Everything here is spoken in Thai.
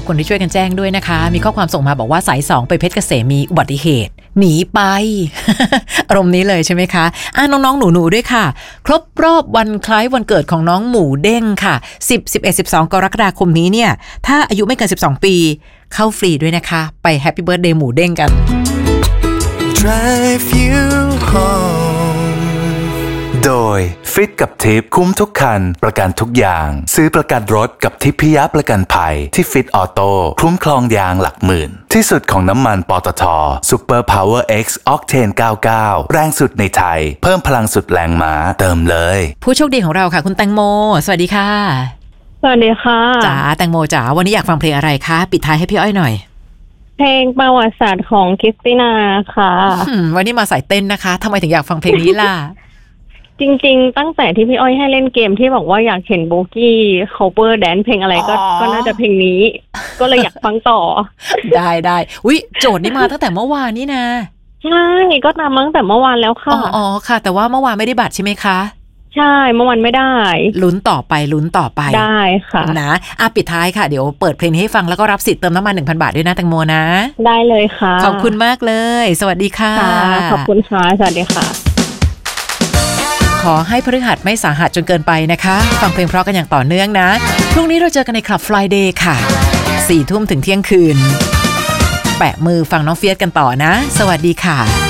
คุณที่ช่วยกันแจ้งด้วยนะคะมีข้อความส่งมาบอกว่าสาย2ไปเพชรเกษมมีอุบัติเหตุหนีไป อารมณ์นี้เลยใช่ไหมคะน้องๆหนูๆด้วยค่ะครบรอบวันคล้ายวันเกิดของน้องหมูเด้งค่ะ10 11 12กรกฎาคมนี้เนี่ยถ้าอายุไม่เกิน12ปีเข้าฟรีด้วยนะคะไปแฮปปี้เบิร์ธเดย์หมูเด้งกัน Drive you home โดยฟิตกับทิปคุ้มทุกคันประกันทุกอย่างซื้อประกันรถกับทิพยประกันภัยที่ฟิตออโต้คุ้มครองยางหลักหมื่นที่สุดของน้ำมันปตท. Super Power X Octane 99แรงสุดในไทยเพิ่มพลังสุดแรงม้าเติมเลยผู้โชคดีของเราค่ะคุณแตงโมสวัสดีค่ะสวัสดีค่ะจ๋าแตงโมจ๋าวันนี้อยากฟังเพลงอะไรคะปิดท้ายให้พี่อ้อยหน่อยเพลงประวัติศาสตร์ของคริสติน่าค่ะวันนี้มาสายเต้นนะคะทำไมถึงอยากฟังเพลงนี้ล่ะจริงๆตั้งแต่ที่พี่อ้อยให้เล่นเกมที่บอกว่าอยากเห็นโบกี้ cover แดนเพลงอะไรก็น่าจะเพลงนี้ ก็เลยอยากฟังต่อได้อุ๊ยโจทย์นี้มาตั้งแต่เมื่อวานนี่นะใช่ก็ตามมาตั้งแต่เมื่อวานแล้วค่ะอ๋อค่ะแต่ว่าเมื่อวานไม่ได้บัตรใช่ไหมคะใช่เมื่อวันไม่ได้ลุ้นต่อไปได้ค่ะนะปิดท้ายค่ะเดี๋ยวเปิดเพลงให้ฟังแล้วก็รับสิทธิ์เติมน้ำมัน 1,000 บาทด้วยนะแตงโมนะได้เลยค่ะขอบคุณมากเลยสวัสดีค่ะขอบคุณค่ะสวัสดีค่ะขอให้พฤหัสไม่สาหัสจนเกินไปนะคะฟังเพลงเพราะกันอย่างต่อเนื่องนะพรุ่งนี้เราเจอกันใน Club Friday ค่ะ 4 ทุ่มถึงเที่ยงคืนแปะมือฟังน้องเฟียสกันต่อนะสวัสดีค่ะ